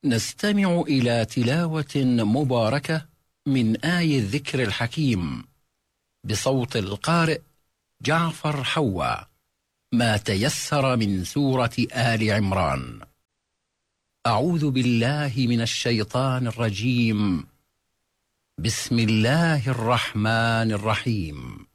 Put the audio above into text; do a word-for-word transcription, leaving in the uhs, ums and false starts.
نستمع إلى تلاوة مباركة من آي الذكر الحكيم بصوت القارئ جعفر حوا، ما تيسر من سورة آل عمران. أعوذ بالله من الشيطان الرجيم. بسم الله الرحمن الرحيم.